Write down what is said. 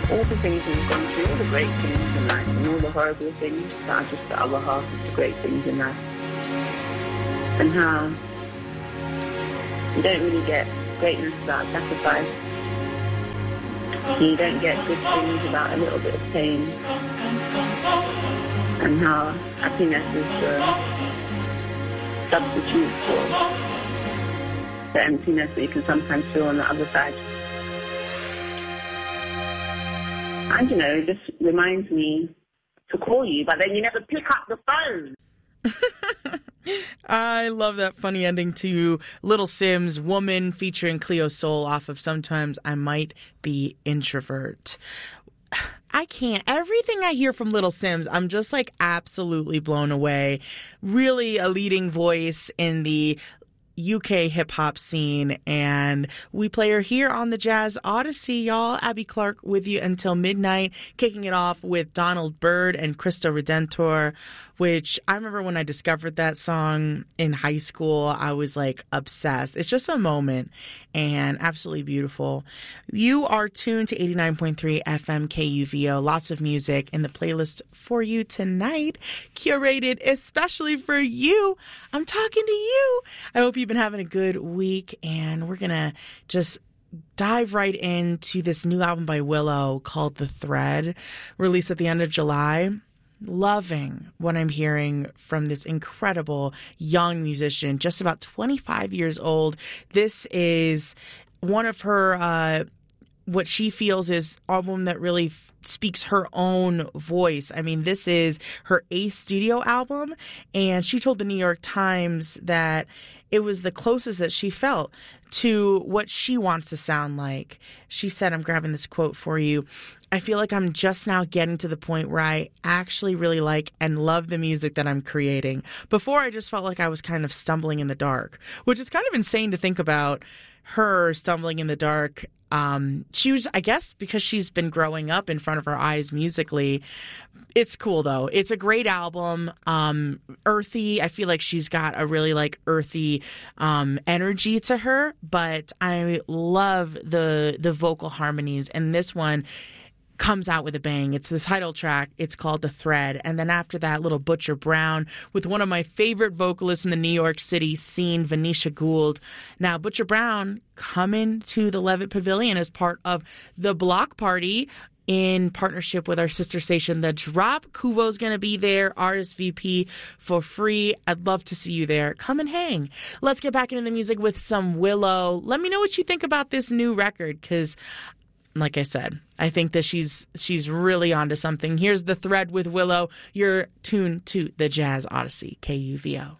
all the things we've gone through, all the great things in life, and all the horrible things that are just the other half of the great things in life. And how you don't really get greatness without sacrifice. You don't get good things without a little bit of pain. And how happiness is the substitute for the emptiness that you can sometimes feel on the other side. And, it just reminds me to call you, but then you never pick up the phone. I love that funny ending to Little Simz' Woman featuring Cleo Sol off of Sometimes I Might Be Introvert. I can't. Everything I hear from Little Simz, I'm just like absolutely blown away. Really a leading voice in the UK hip-hop scene, and we play her here on the Jazz Odyssey, y'all. Abby Clark with you until midnight, kicking it off with Donald Byrd and Cristo Redentor, which I remember when I discovered that song in high school, I was like obsessed. It's just a moment and absolutely beautiful. You are tuned to 89.3 FM KUVO. Lots of music in the playlist for you tonight, curated especially for you. I'm talking to you. I hope you've been having a good week, and we're going to just dive right into this new album by Willow called The Thread, released at the end of July. Loving what I'm hearing from this incredible young musician, just about 25 years old. This is one of her, what she feels is album that really speaks her own voice. I mean, this is her 8th studio album, and she told the New York Times that it was the closest that she felt to what she wants to sound like. She said, I'm grabbing this quote for you, I feel like I'm just now getting to the point where I actually really like and love the music that I'm creating. Before, I just felt like I was kind of stumbling in the dark, which is kind of insane to think about her stumbling in the dark. She was, I guess, because she's been growing up in front of her eyes musically. It's cool, though. It's a great album. Earthy. I feel like she's got a really like earthy energy to her, but I love the vocal harmonies, and this one comes out with a bang. It's the title track. It's called The Thread. And then after that, little Butcher Brown with one of my favorite vocalists in the New York City scene, Venetia Gould. Now, Butcher Brown coming to the Levitt Pavilion as part of the Block Party in partnership with our sister station, The Drop. Kuvo's going to be there, RSVP for free. I'd love to see you there. Come and hang. Let's get back into the music with some Willow. Let me know what you think about this new record, because like I said, I think that she's really onto something. Here's The Thread with Willow. You're tuned to the Jazz Odyssey, KUVO.